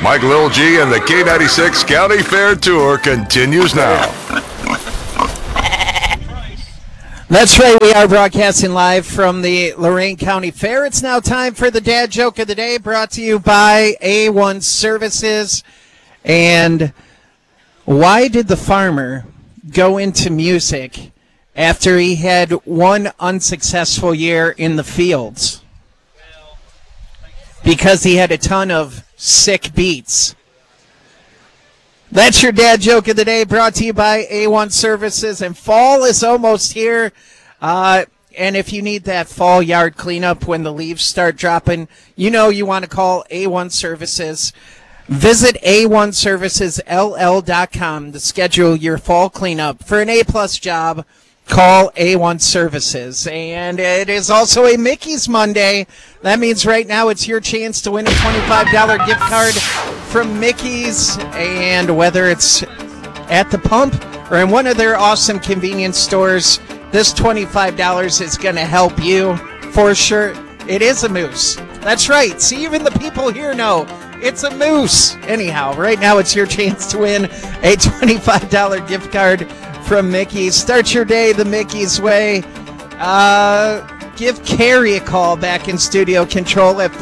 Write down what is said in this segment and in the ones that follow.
Mike Lil G and the K96 County Fair Tour continues now. That's right. We are broadcasting live from the Lorain County Fair. It's now time for the Dad Joke of the Day, brought to you by A1 Services. And why did the farmer go into music after he had one unsuccessful year in the fields? Because he had a ton of sick beats. That's your Dad Joke of the Day, brought to you by A1 Services. And fall is almost here. And if you need that fall yard cleanup when the leaves start dropping, you know you want to call A1 Services. Visit A1ServicesLL.com to schedule your fall cleanup. For an A-plus job, call A1 Services. And it is also a Mickey's Monday. That means right now it's your chance to win a $25 gift card from Mickey's. And whether it's at the pump or in one of their awesome convenience stores, this $25 is going to help you for sure. It is a moose. That's right. See, even the people here know it's a moose. Anyhow, right now it's your chance to win a $25 gift card from Mickey's. Start your day the Mickey's way. Give Carrie a call back in studio control at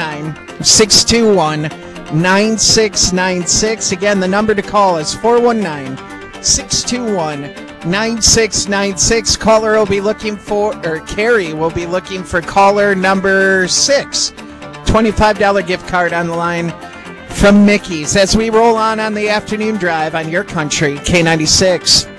419-621-9696. Again, the number to call is 419-621-9696. Caller will be looking for, or Carrie will be looking for caller number 6. $25 gift card on the line from Mickey's as we roll on the afternoon drive on your country, K96.